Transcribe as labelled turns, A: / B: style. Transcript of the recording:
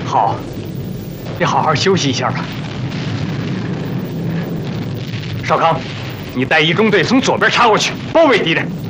A: 好，你好好休息一下吧。少康，你带一中队从左边插过去，包围敌人。